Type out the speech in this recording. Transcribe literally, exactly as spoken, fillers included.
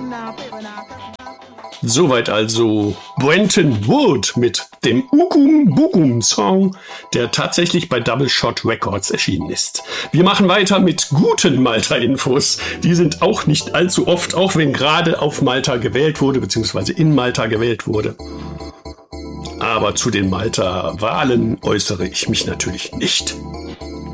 Soweit also Brenton Wood mit dem Ukum Bukum Song, der tatsächlich bei Double Shot Records erschienen ist. Wir machen weiter mit guten Malta-Infos. Die sind auch nicht allzu oft, auch wenn gerade auf Malta gewählt wurde, beziehungsweise in Malta gewählt wurde. Aber zu den Malta-Wahlen äußere ich mich natürlich nicht.